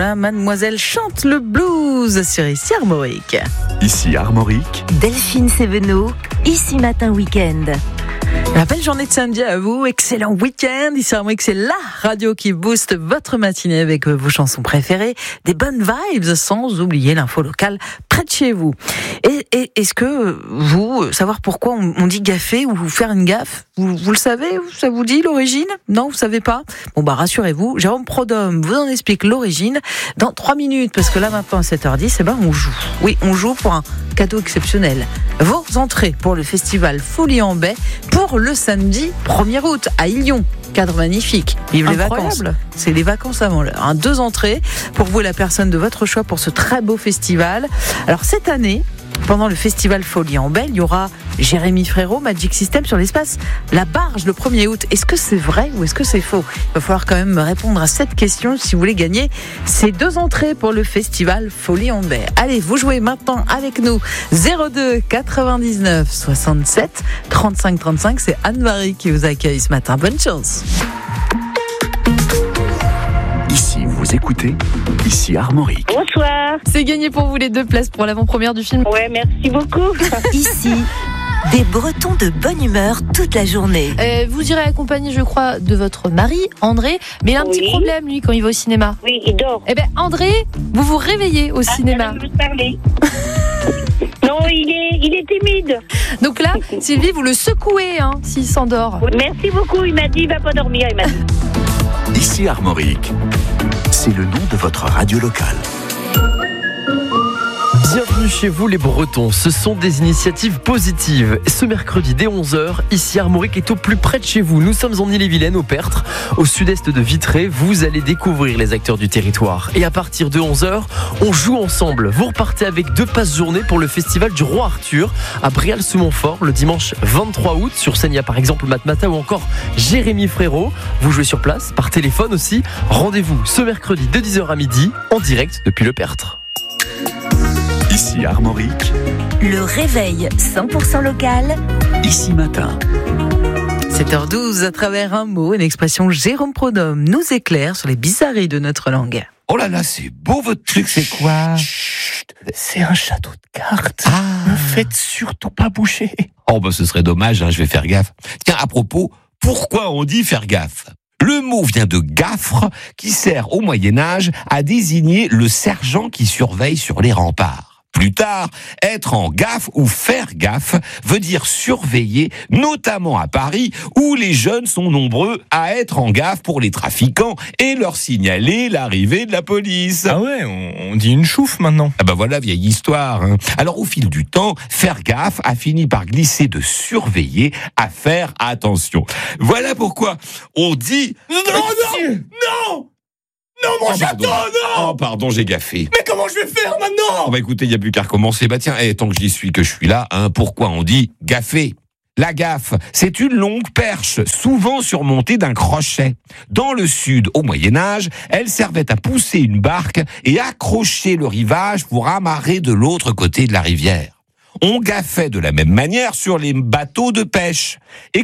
Mademoiselle chante le blues sur Ici Armorique. Ici Armorique. Delphine Sévenot, Ici Matin Week-end. La belle journée de samedi à vous, excellent week-end. Ici Armorique, c'est la radio qui booste votre matinée avec vos chansons préférées, des bonnes vibes, sans oublier l'info locale près de chez vous. Et est-ce que vous, savoir pourquoi on dit gaffer ou faire une gaffe, vous le savez, ça vous dit l'origine? Non, vous savez pas? Bon bah rassurez-vous, Jérôme Prodhomme vous en explique l'origine dans 3 minutes, parce que là maintenant à 7h10, on joue. Oui, on joue pour un cadeau exceptionnel. Vos entrées pour le festival Folie en Baie pour le samedi 1er août à Illion. Cadre magnifique. Vive les vacances. C'est les vacances avant l'heure. 2 entrées pour vous et la personne de votre choix pour ce très beau festival. Alors cette année, pendant le festival Folie en Baie, il y aura Jérémy Frérot, Magic System sur l'espace La Barge le 1er août. Est-ce que c'est vrai ou est-ce que c'est faux? Il va falloir quand même me répondre à cette question si vous voulez gagner ces 2 entrées pour le festival Folie en Baie. Allez, vous jouez maintenant avec nous. 02 99 67 35 35. C'est Anne-Marie qui vous accueille ce matin. Bonne chance. Ici, vous écoutez Ici Armorique. Bonsoir. C'est gagné pour vous les 2 places pour l'avant-première du film. Ouais, merci beaucoup. Ici, des Bretons de bonne humeur toute la journée. Vous irez accompagné, je crois, de votre mari, André. Mais il a un petit problème, lui, quand il va au cinéma. Oui, il dort. Eh bien, André, vous vous réveillez au cinéma. Je veux parler. Non, il est timide. Donc là, Sylvie, vous le secouez, s'il s'endort. Oui, merci beaucoup. Il m'a dit, il va pas dormir. Il m'a dit. Ici Armorique. C'est le nom de votre radio locale. Bienvenue chez vous les Bretons, ce sont des initiatives positives. Ce mercredi dès 11h, Ici Armorique est au plus près de chez vous. Nous sommes en Ille-et-Vilaine, au Pertre, au sud-est de Vitré. Vous allez découvrir les acteurs du territoire. Et à partir de 11h, on joue ensemble. Vous repartez avec 2 passes journée pour le festival du Roi Arthur à Bréal-sous-Montfort le dimanche 23 août. Sur scène, il y a par exemple Matmata ou encore Jérémy Frérot. Vous jouez sur place, par téléphone aussi. Rendez-vous ce mercredi de 10h à midi, en direct depuis le Pertre. Ici Armorique. Le réveil 100% local. Ici Matin. 7h12, à travers un mot, une expression, Jérôme Prodhomme nous éclaire sur les bizarreries de notre langue. Oh là là, c'est beau votre truc, c'est quoi? Chut, c'est un château de cartes. Ah. Ne faites surtout pas bouger. Oh bah ce serait dommage, je vais faire gaffe. Tiens, à propos, pourquoi on dit faire gaffe? Le mot vient de gaffre, qui sert au Moyen-Âge à désigner le sergent qui surveille sur les remparts. Plus tard, être en gaffe ou faire gaffe veut dire surveiller, notamment à Paris, où les jeunes sont nombreux à être en gaffe pour les trafiquants et leur signaler l'arrivée de la police. Ah ouais, on dit une chouffe maintenant. Ah bah voilà, vieille histoire. Alors au fil du temps, faire gaffe a fini par glisser de surveiller à faire attention. Voilà pourquoi on dit... Non, mon château, non! Oh pardon, j'ai gaffé. Mais comment je vais faire maintenant? Oh bah écoutez, il n'y a plus qu'à recommencer. Bah tiens, tant que j'y suis, que je suis là, pourquoi on dit gaffer? La gaffe, c'est une longue perche, souvent surmontée d'un crochet. Dans le sud, au Moyen-Âge, elle servait à pousser une barque et accrocher le rivage pour amarrer de l'autre côté de la rivière. On gaffait de la même manière sur les bateaux de pêche. Et